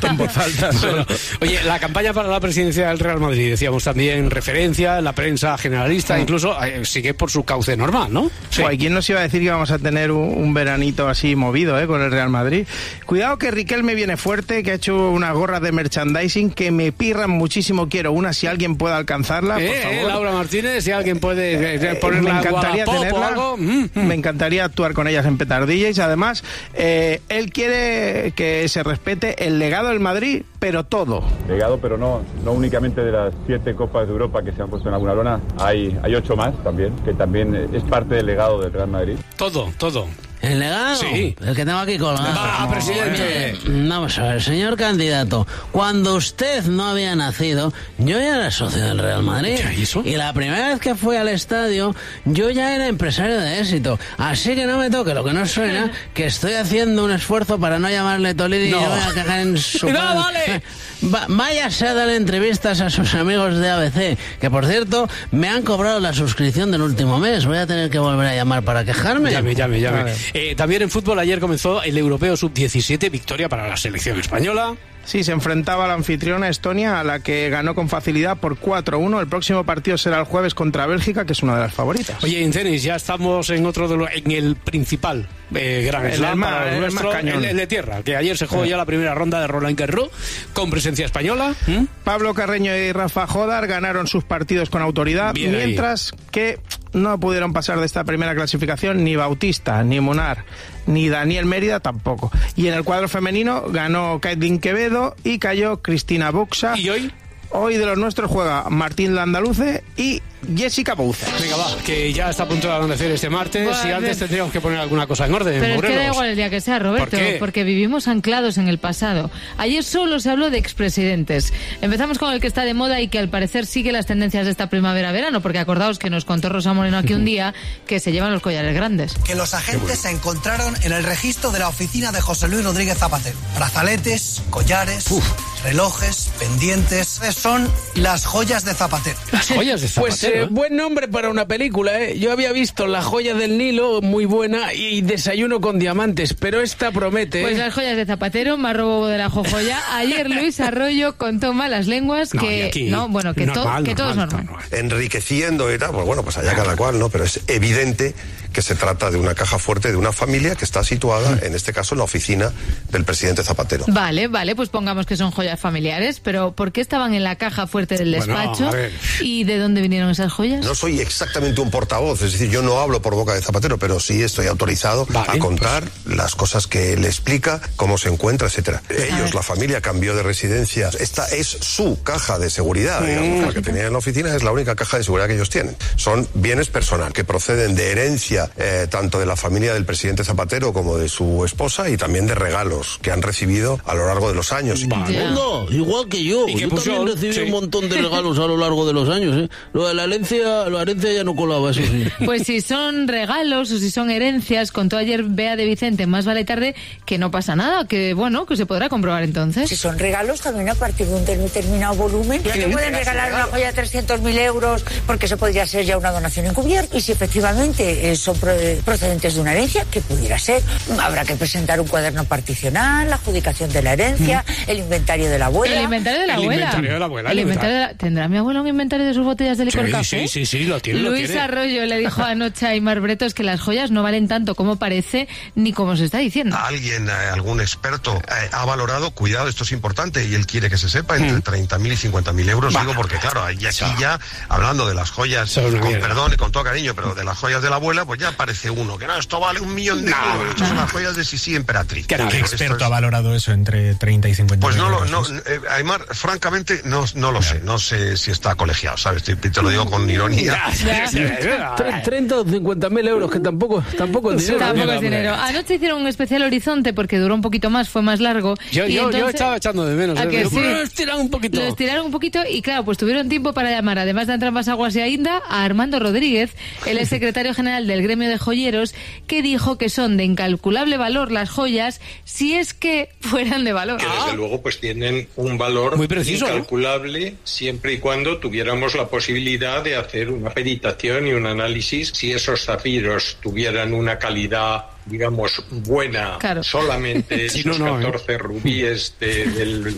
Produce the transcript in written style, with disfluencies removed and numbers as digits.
En voz alta. Bueno, oye, la campaña para la presidencia del Real Madrid, decíamos también referencia, la prensa generalista, incluso sigue por su cauce normal, ¿no? Sí. Guay, ¿quién nos iba a decir que íbamos a tener un veranito así movido con el Real Madrid? Cuidado que Riquelme viene fuerte, que ha hecho unas gorras de merchandising que me pirran muchísimo. Quiero una, si alguien puede alcanzarla, por favor. Laura Martínez, si alguien puede ponerla. Me encantaría tenerla. Algo. Me encantaría actuar con ellas en petardillas. Además, él quiere que se respete el legado del Madrid, pero todo. Legado, pero no únicamente de las 7 Copas de Europa que se han puesto en alguna lona. Hay 8 más también, que también es parte del legado del Real Madrid. Todo. ¿El legado? Sí. El que tengo aquí colgado. Va, presidente. Vamos a ver, señor candidato. Cuando usted no había nacido, yo ya era socio del Real Madrid. ¿Qué hizo? Y la primera vez que fui al estadio, yo ya era empresario de éxito. Así que no me toque lo que no suena, que estoy haciendo un esfuerzo para no llamarle Tolidi y no voy a cagar en su... ¡No, vale! Váyase a dar entrevistas a sus amigos de ABC, que por cierto, me han cobrado la suscripción del último mes. Voy a tener que volver a llamar para quejarme. Llame. También en fútbol ayer comenzó el Europeo Sub-17, victoria para la selección española. Sí, se enfrentaba a la anfitriona Estonia, a la que ganó con facilidad por 4-1. El próximo partido será el jueves contra Bélgica, que es una de las favoritas. Oye, en tenis ya estamos en en el principal Gran Slam para los nuestros, el de tierra, que ayer se jugó ya la primera ronda de Roland Garros con presencia española. Pablo Carreño y Rafa Jodar ganaron sus partidos con autoridad, bien mientras que no pudieron pasar de esta primera clasificación ni Bautista, ni Munar, ni Daniel Mérida tampoco. Y en el cuadro femenino ganó Caitlin Quevedo y cayó Cristina Buxa. ¿Y hoy? Hoy de los nuestros juega Martín Landaluce y Jessica Bouza. Venga, va, que ya está a punto de amanecer este martes. Bueno, y antes tendríamos que poner alguna cosa en orden. Pero Morelos. es que da igual el día que sea, Roberto, ¿Por qué? Porque vivimos anclados en el pasado. Ayer solo se habló de expresidentes. Empezamos con el que está de moda y que al parecer sigue las tendencias de esta primavera-verano, porque acordaos que nos contó Rosa Moreno aquí un día que se llevan los collares grandes. Que los agentes se encontraron en el registro de la oficina de José Luis Rodríguez Zapatero. Brazaletes, collares, relojes, pendientes. Son las joyas de Zapatero. Las joyas de Zapatero. Pues buen nombre para una película, ¿eh? Yo había visto La joya del Nilo, muy buena, y Desayuno con diamantes, pero esta promete. Pues las joyas de Zapatero, más robo de la jojoya. Ayer Luis Arroyo contó malas lenguas que todo es normal. Enriqueciendo y tal, pues bueno, pues allá cada cual, ¿no? Pero es evidente que se trata de una caja fuerte de una familia que está situada, en este caso, en la oficina del presidente Zapatero. Vale, pues pongamos que son joyas familiares, pero ¿por qué estaban en la caja fuerte del despacho? ¿Y de dónde vinieron esas joyas? No soy exactamente un portavoz, es decir, yo no hablo por boca de Zapatero, pero sí estoy autorizado a contar las cosas que él explica, cómo se encuentra, etcétera. Ellos, la familia, cambió de residencia. Esta es su caja de seguridad, digamos, la que tenían en la oficina es la única caja de seguridad que ellos tienen. Son bienes personales que proceden de herencia tanto de la familia del presidente Zapatero como de su esposa y también de regalos que han recibido a lo largo de los años. No, igual que yo. Yo también recibí un montón de regalos a lo largo de los años, ¿eh? Lo de la herencia ya no colaba, eso sí. Pues si son regalos o si son herencias, contó ayer Bea de Vicente, más vale tarde, que no pasa nada, que se podrá comprobar entonces. Si son regalos, también a partir de un determinado volumen. Ya te pueden regalar una joya de 300.000 euros porque eso podría ser ya una donación encubierta. Y si efectivamente son procedentes de una herencia, que pudiera ser, habrá que presentar un cuaderno particional, la adjudicación de la herencia, el inventario de la abuela. El inventario de la abuela. ¿Tendrá mi abuela un inventario de sus botellas de licor café? Sí, lo tiene. Luis Arroyo le dijo anoche a Aimar Bretos que las joyas no valen tanto como parece ni como se está diciendo. Alguien, algún experto, ha valorado, cuidado, esto es importante y él quiere que se sepa, entre 30.000 y 50.000 euros, digo, porque claro, y aquí ya, hablando de las joyas, con perdón y con todo cariño, pero de las joyas de la abuela, pues ya aparece uno, que no, esto vale 1 millón de euros, estas son las joyas de Sisi Emperatriz. ¿Qué experto ha valorado eso entre 30 y 50 pues euros? Aimar, francamente, no lo sé si está colegiado, ¿sabes? Te lo digo con ironía. 30 o 50.000 euros, que tampoco es dinero. Tampoco es dinero. Anoche hicieron un especial Horizonte porque duró un poquito más, fue más largo. Yo estaba echando de menos. Lo estiraron un poquito y claro, pues tuvieron tiempo para llamar, además de Entrambas Aguas y Ainda, a Armando Rodríguez, el secretario general del gremio de joyeros, que dijo que son de incalculable valor las joyas si es que fueran de valor. Que desde luego pues tienen un valor muy preciso, incalculable, siempre y cuando tuviéramos la posibilidad de hacer una peritación y un análisis si esos zafiros tuvieran una calidad, digamos, buena, solamente esos 14 rubíes del